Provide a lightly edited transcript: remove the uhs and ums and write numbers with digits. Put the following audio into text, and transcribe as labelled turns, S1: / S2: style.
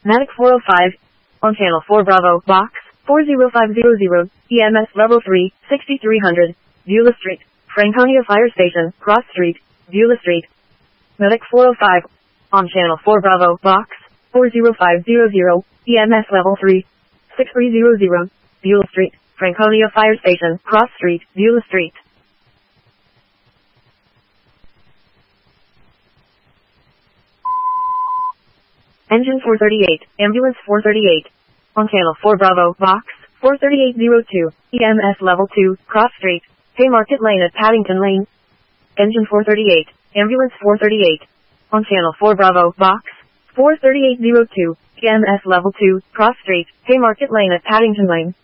S1: Medic 405. On channel 4 Bravo, box 40500, EMS level 3, 6300, Beulah Street, Franconia Fire Station, Cross Street, Beulah Street. Medic 405. On channel 4 Bravo, box 40500, EMS level 3, 6300, Beulah Street, Franconia Fire Station, Cross Street, Beulah Street. Engine 438, Ambulance 438. On channel 4 Bravo, box 43802, EMS level 2, Cross Street, Haymarket Lane at Paddington Lane. Engine 438, Ambulance 438. On channel 4 Bravo, box 43802, EMS level 2, Cross Street, Haymarket Lane at Paddington Lane.